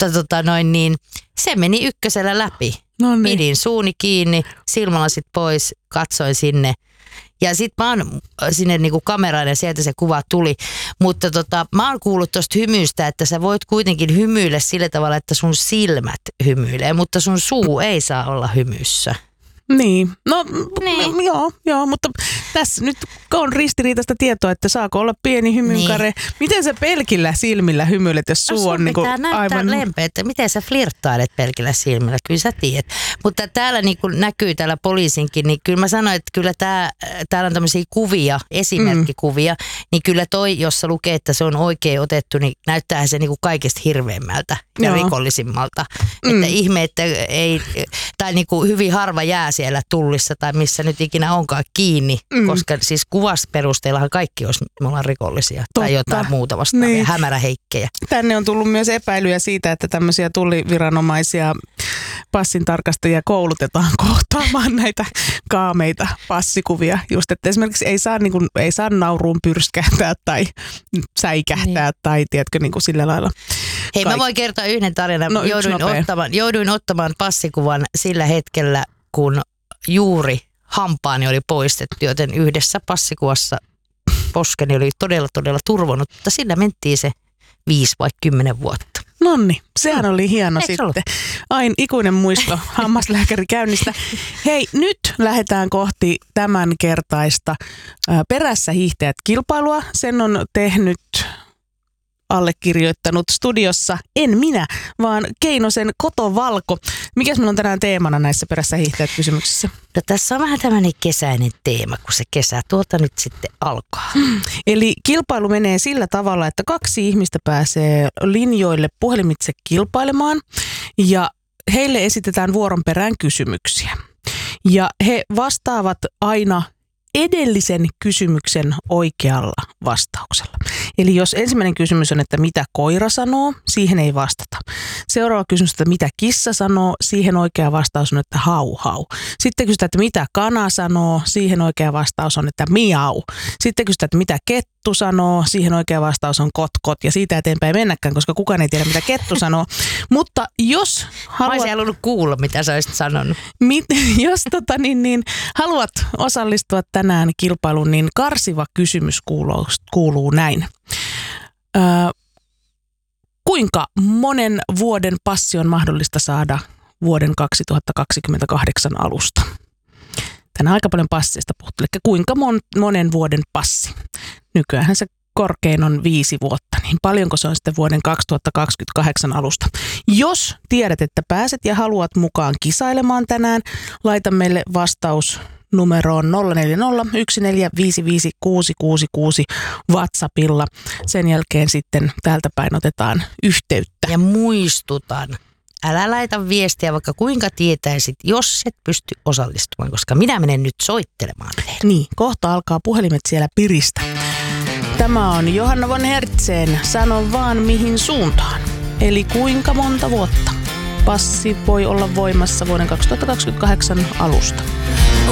Mutta se meni ykkösellä läpi. No niin. Pidin suuni kiinni, silmälasit pois, katsoin sinne. Ja sit mä oon sinne niinku kameraan ja sieltä se kuva tuli. Mutta mä oon kuullut tosta hymystä, että sä voit kuitenkin hymyillä sillä tavalla, että sun silmät hymyilee, mutta sun suu ei saa olla hymyssä. Niin, joo, mutta tässä nyt on ristiriitaista tietoa, että saako olla pieni hymynkare. Niin. Miten sä pelkillä silmillä hymyilet, jos suu on niinku aivan... näyttää lempeä, että miten sä flirttailet pelkillä silmillä, kyllä sä tiedät. Mutta täällä niinku näkyy täällä poliisinkin, niin kyllä mä sanoin, että kyllä täällä on tämmöisiä kuvia, esimerkkikuvia, niin kyllä toi, jossa lukee, että se on oikein otettu, niin näyttää se niinku kaikista hirveimmältä ja rikollisimmalta. Että ihme, että ei, tai niinku hyvin harva jää siellä tullissa tai missä nyt ikinä onkaan kiinni, koska siis kuvassa perusteellahan kaikki olisi, me ollaan rikollisia. Totta. Tai jotain muuta vastaavia, hämäräheikkejä. Tänne on tullut myös epäilyjä siitä, että tämmöisiä tulliviranomaisia passintarkastajia koulutetaan kohtaamaan näitä kaameita passikuvia. Just, että esimerkiksi ei saa nauruun pyrskähtää tai säikähtää tai tiedätkö niin kuin sillä lailla. Hei, mä voin kertoa yhden tarinan. No, jouduin ottamaan passikuvan sillä hetkellä, kun juuri hampaani oli poistettu, joten yhdessä passikuvassa poskeni oli todella, todella turvonnut, mutta sillä mentiin se 5 vai 10 vuotta. Nonni, sehän oli hieno sitten. Aina ikuinen muisto hammaslääkärikäynnistä. Hei, nyt lähdetään kohti tämänkertaista Perässä hiihtäjät -kilpailua. Sen on tehnyt... allekirjoittanut studiossa, en minä, vaan Keinosen Kotovalko. Mikäs meillä on tänään teemana näissä Perässä hiihtäjät -kysymyksissä? No tässä on vähän tämmöinen kesäinen teema, kun se kesä nyt sitten alkaa. Eli kilpailu menee sillä tavalla, että 2 ihmistä pääsee linjoille puhelimitse kilpailemaan ja heille esitetään vuoron perään kysymyksiä. Ja he vastaavat aina edellisen kysymyksen oikealla vastauksella. Eli jos ensimmäinen kysymys on, että mitä koira sanoo, siihen ei vastata. Seuraava kysymys, että mitä kissa sanoo, siihen oikea vastaus on, että hau hau. Sitten kysytään, että mitä kana sanoo, siihen oikea vastaus on, että miau. Sitten kysytään, että mitä kettu sanoo, siihen oikea vastaus on kot kot. Ja siitä eteenpäin mennäkään, koska kukaan ei tiedä, mitä kettu sanoo. Mutta jos haluat... Mä olisin halunnut kuulla, mitä sä olisit sanonut. Jos haluat osallistua tänään kilpailuun, niin karsiva kysymys kuuluu näin. Kuinka monen vuoden passi on mahdollista saada vuoden 2028 alusta? Tänään aika paljon passeista puhuttu. Eli kuinka monen vuoden passi? Nykyäänhän se korkein on 5 vuotta, niin paljonko se on sitten vuoden 2028 alusta? Jos tiedät, että pääset ja haluat mukaan kisailemaan tänään, laita meille vastaus numeroon 0401455666 WhatsAppilla. Sen jälkeen sitten täältä päin otetaan yhteyttä. Ja muistutan, älä laita viestiä vaikka kuinka tietäisit, jos et pysty osallistumaan, koska minä menen nyt soittelemaan teille. Niin, kohta alkaa puhelimet siellä piristä. Tämä on Johanna von Hertzen, sano vaan mihin suuntaan. Eli kuinka monta vuotta passi voi olla voimassa vuoden 2028 alusta.